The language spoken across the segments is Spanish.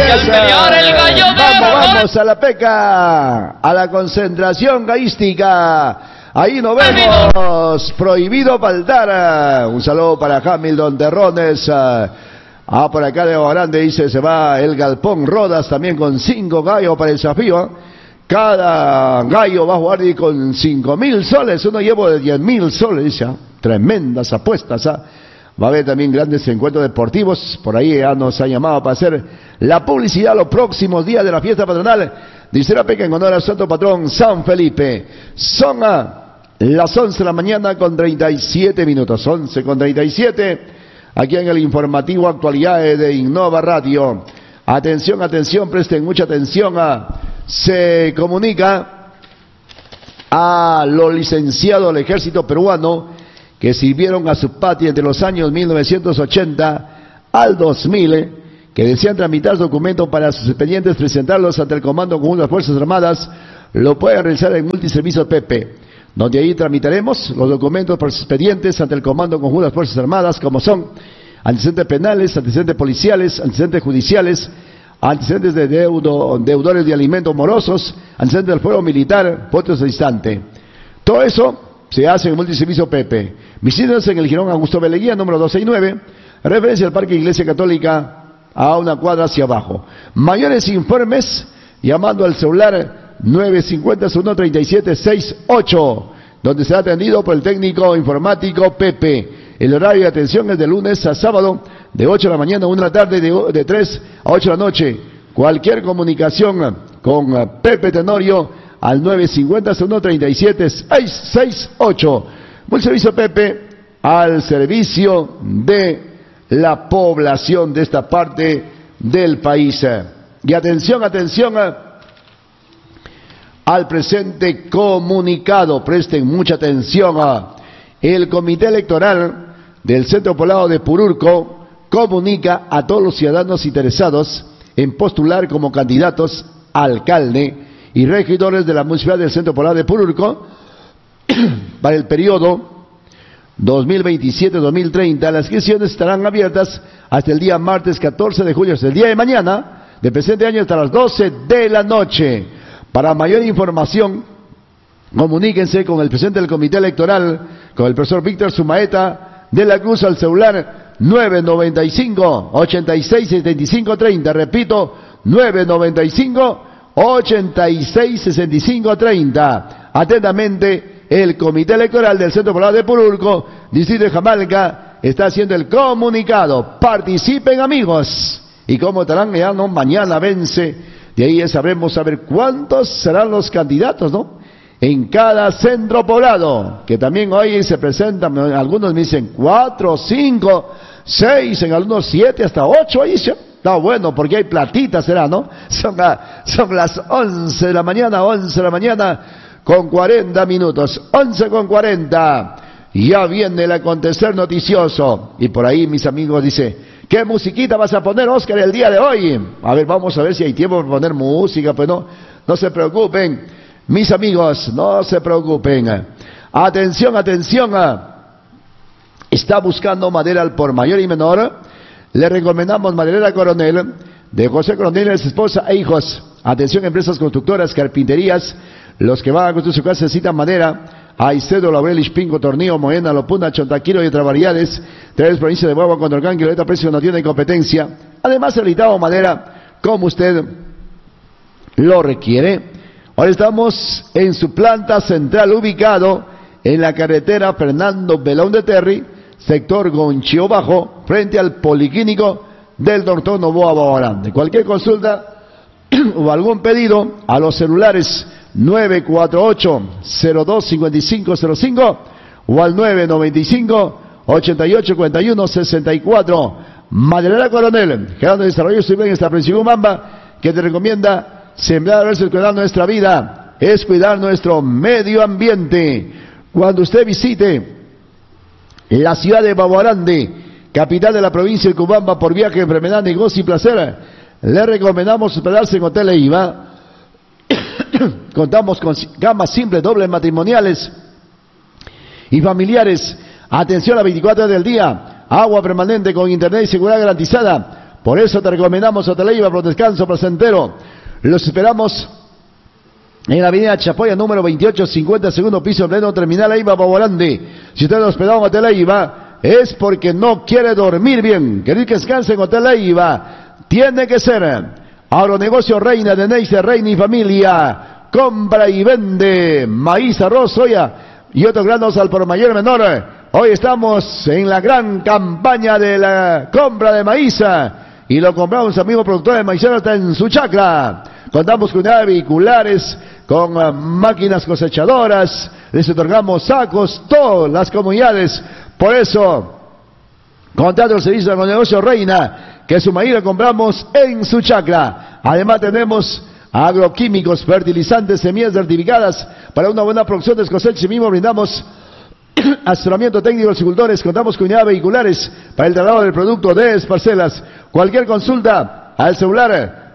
Y al pelear el gallo de Vamos, vamos a la peca, a la concentración gallística. Ahí nos vemos. Prohibido faltar. Un saludo para Hamilton Terrones. Por acá de Grande dice, se va el Galpón Rodas también con 5 gallos para el desafío. Cada gallo va a jugar con 5.000 soles. Uno llevo de 10.000 soles, dice. Tremendas apuestas. Va a haber también grandes encuentros deportivos. Por ahí ya nos ha llamado para hacer la publicidad los próximos días de la fiesta patronal. Dice la peca en honor al santo patrón San Felipe. Son las 11 de la mañana con 37 minutos. 11 con 37. Aquí en el informativo Actualidades de Innova Radio. Atención, atención, presten mucha atención. Se comunica a los licenciados del ejército peruano que sirvieron a su patria entre los años 1980 al 2000, que desean tramitar documentos para sus expedientes, presentarlos ante el Comando Conjunto de las Fuerzas Armadas, lo pueden realizar en Multiservicio PP, donde ahí tramitaremos los documentos para sus expedientes ante el Comando Conjunto de las Fuerzas Armadas, como son antecedentes penales, antecedentes policiales, antecedentes judiciales, antecedentes de deudores de alimentos morosos, antecedentes del fuero militar, votos de instante. Todo eso se hace en Multiservicio PP. Visítenos en el Girón Augusto Beleguía, número 269, referencia al Parque Iglesia Católica, a una cuadra hacia abajo. Mayores informes llamando al celular 950-137-68, donde será atendido por el técnico informático Pepe. El horario de atención es de lunes a sábado, de 8 de la mañana a 1 de la tarde, de 3 a 8 de la noche. Cualquier comunicación con Pepe Tenorio al 950-137-668. Multiservicio Pepe, al servicio de la población de esta parte del país. Y atención, atención al presente comunicado. Presten mucha atención. El Comité Electoral del Centro Poblado de Pururco comunica a todos los ciudadanos interesados en postular como candidatos a alcalde y regidores de la municipalidad del Centro Poblado de Pururco para el periodo 2027-2030. Las inscripciones estarán abiertas hasta el día martes 14 de julio, hasta el día de mañana, del presente año, hasta las 12 de la noche. Para mayor información, comuníquense con el presidente del Comité Electoral, con el profesor Víctor Sumaeta de la Cruz, al celular 995-86-7530. Repito, 995-86-6530. Atentamente, el Comité Electoral del Centro Poblado de Pururco, Distrito de Jamalca, está haciendo el comunicado. Participen, amigos. Y como estarán ya, ¿no? Mañana vence. De ahí ya sabremos saber cuántos serán los candidatos, ¿no? En cada centro poblado, que también hoy se presentan, algunos me dicen 4, 5, 6, en algunos 7, hasta 8, ahí se... Está bueno, porque hay platita, será, ¿no? Son las 11 de la mañana, 11 de la mañana, con 40 minutos, 11 con 40. Ya viene el acontecer noticioso. Y por ahí mis amigos dicen, ¿qué musiquita vas a poner, Oscar, el día de hoy? A ver, vamos a ver si hay tiempo para poner música. Pues no se preocupen. Mis amigos, no se preocupen. Atención, atención. Está buscando madera al por mayor y menor. Le recomendamos Maderera Coronel, de José Coronel, su esposa e hijos. Atención, empresas constructoras, carpinterías. Los que van a construir su casa necesitan madera. Aicedo, Laurel, Ispingo, Tornillo, Moena, Lopuna, Chontaquiro y otras variedades. 3 provincias de Guagua, Condorcán, Quileta, precio no tiene competencia. Además, habilitado madera como usted lo requiere. Ahora estamos en su planta central, ubicado en la carretera Fernando Belón de Terry, sector Gonchio Bajo, frente al Policlínico del Dr. Novoa Babarán. Cualquier consulta o algún pedido a los celulares 948-025505 o al 995-8841-64. Maderera Coronel, generando desarrollo civil en esta principal Mamba, que te recomienda sembrar versus cuidar nuestra vida, es cuidar nuestro medio ambiente. Cuando usted visite la ciudad de Babarande, capital de la provincia de Cubamba, por viaje, enfermedad, negocio y placer, le recomendamos hospedarse en Hotel Eiva. Contamos con camas simples, dobles, matrimoniales y familiares. Atención a 24 horas del día, agua permanente con internet y seguridad garantizada. Por eso te recomendamos Hotel Eiva, por descanso placentero. Los esperamos en la avenida Chapoya, número 2850, segundo piso, en pleno terminal Eiva, Babolandi. Si usted lo hospedado en Hotel Eiva, es porque no quiere dormir bien. Querer que descanse en Hotel Eiva, tiene que ser Agronegocio Reina de Neisser, Reina y Familia. Compra y vende maíz, arroz, soya y otros granos al por mayor menor. Hoy estamos en la gran campaña de la compra de maíz y lo compramos, amigo productor de maicero, está en su chacra. Contamos con unidades vehiculares, con máquinas cosechadoras, les otorgamos sacos, todas las comunidades. Por eso, contrata el servicio de negocio Reina, que su maíz lo compramos en su chacra. Además tenemos agroquímicos, fertilizantes, semillas certificadas para una buena producción de cosecha. Y mismo brindamos asesoramiento técnico a los agricultores. Contamos con unidades vehiculares para el traslado del producto de parcelas. Cualquier consulta al celular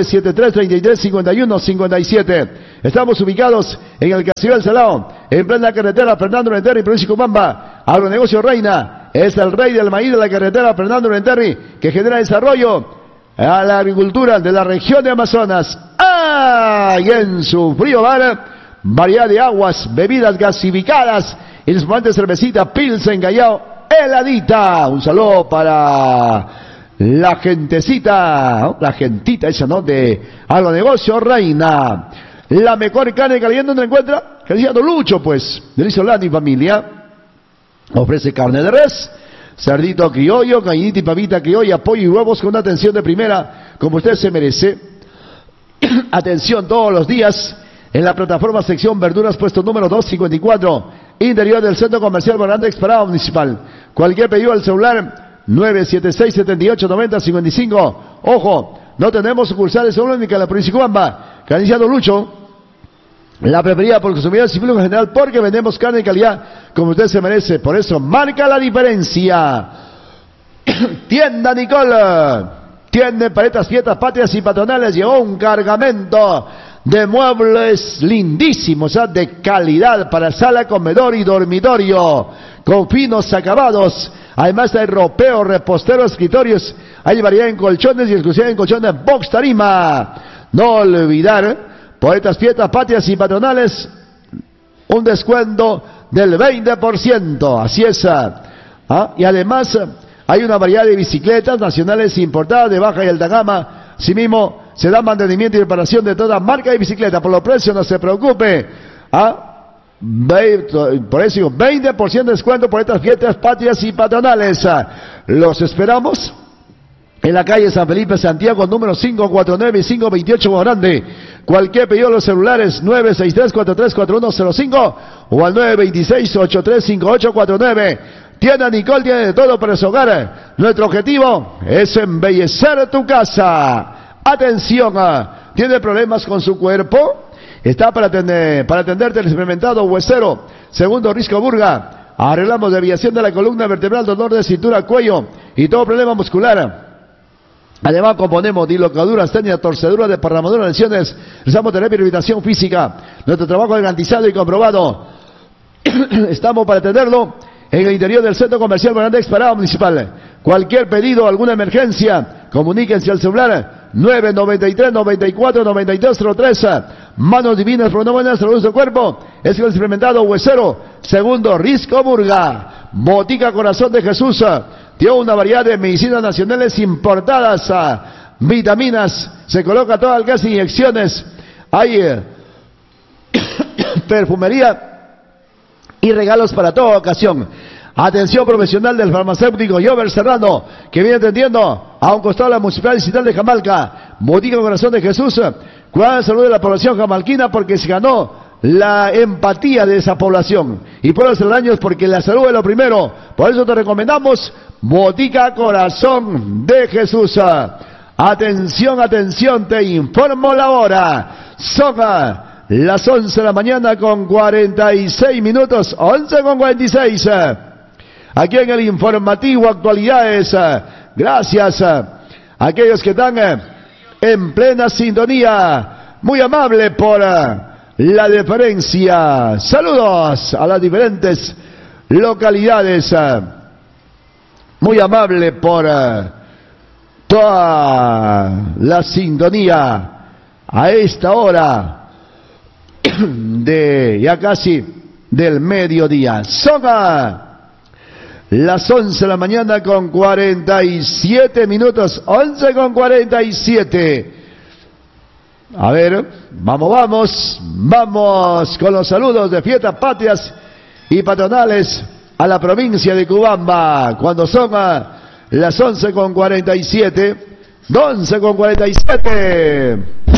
973-33-51-57. Estamos ubicados en el Casillo del Salao, en plena carretera Fernando Renterri, provincia de Cochabamba. Agronegocio Reina es el rey del maíz de la carretera Fernando Renterri, que genera desarrollo a la agricultura de la región de Amazonas. Y en su frío bar, variedad de aguas, bebidas gasificadas y espumante cervecita Pilsen Callao heladita. Un saludo para la gentecita, ¿no? La gentita esa, ¿no? De Agronegocio Reina. La mejor carne de calidad, ¿dónde la encuentra? Cristiano Lucho, pues, de Solano y Familia. Ofrece carne de res, cerdito criollo, gallinita y pavita criolla, pollo y huevos con una atención de primera, como usted se merece. Atención todos los días en la plataforma sección verduras, puesto número 254, interior del Centro Comercial Barandex Parada Municipal. Cualquier pedido al celular 976-7890-55. Ojo, no tenemos sucursales solo en la provincia de Cochabamba. Cristiano Lucho, la preferida por consumidores y público en general, porque vendemos carne de calidad como usted se merece. Por eso marca la diferencia. Tienda Nicole. Tiene paletas, fiestas patrias y patronales. Llegó un cargamento de muebles lindísimos, de calidad para sala, comedor y dormitorio, con finos acabados. Además hay ropeo, repostero, escritorios. Hay variedad en colchones y exclusividad en colchones box tarima. No olvidar, paletas, fiestas patrias y patronales, un descuento del 20%. Así es. Y además hay una variedad de bicicletas nacionales importadas de baja y alta gama. Asimismo, se da mantenimiento y reparación de toda marca de bicicleta. Por los precios no se preocupe. Por eso 20% de descuento por estas fiestas patrias y patronales. Los esperamos en la calle San Felipe Santiago, número 549 y 528 Grande. Cualquier pedido a los celulares 963-434105 o al 926-835849. Tienda Nicole tiene de todo para su hogar. Nuestro objetivo es embellecer tu casa. Atención, ¿tiene problemas con su cuerpo? Está para atenderte el experimentado Huesero, segundo Risco Burga. Arreglamos desviación de la columna vertebral, dolor de cintura, cuello y todo problema muscular. Además componemos dislocaduras, técnicas, torceduras, desparramaduras, lesiones. Realizamos terapia y rehabilitación física. Nuestro trabajo es garantizado y comprobado. Estamos para atenderlo en el interior del Centro Comercial Barandex Parada Municipal. Cualquier pedido, alguna emergencia, comuníquense al celular 993-94-9303. Manos divinas por una buena salud de cuerpo. Es el experimentado Huesero, segundo Risco Burga. Botica Corazón de Jesús. Tiene una variedad de medicinas nacionales importadas, vitaminas, se coloca todo alcance de inyecciones, hay perfumería y regalos para toda ocasión. Atención profesional del farmacéutico Jover Serrano, que viene atendiendo a un costado de la Municipalidad Distrital de Jamalca. Botica Corazón de Jesús, cuida la salud de la población jamalquina porque se ganó la empatía de esa población. Y puede hacer daños porque la salud es lo primero. Por eso te recomendamos Botica Corazón de Jesús. Atención, atención, te informo la hora. Son las 11 de la mañana con 46 minutos. 11 con 46. Aquí en el informativo Actualidades. Gracias a aquellos que están en plena sintonía. Muy amable por la deferencia. Saludos a las diferentes localidades. Muy amable por toda la sintonía a esta hora de ya casi del mediodía. Son las 11 de la mañana con 47 minutos, 11 con 47. A ver, vamos con los saludos de fiestas patrias y patronales a la provincia de Cubamba, cuando son las 11 con 47, 11 con 47.